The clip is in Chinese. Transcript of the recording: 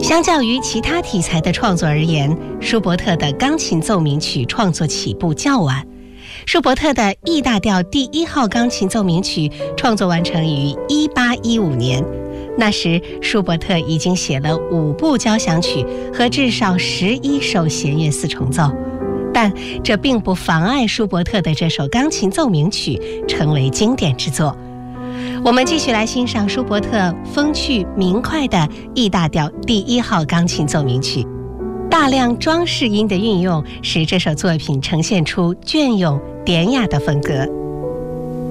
相较于其他题材的创作而言，舒伯特的钢琴奏鸣曲创作起步较晚。舒伯特的 E 大调第1号钢琴奏鸣曲创作完成于1815年，那时舒伯特已经写了5部交响曲和至少11首弦乐4重奏，但这并不妨碍舒伯特的这首钢琴奏鸣曲成为经典之作。我们继续来欣赏舒伯特风趣明快的 E 大调第1号钢琴奏鸣曲。大量装饰音的运用使这首作品呈现出隽永典雅的风格。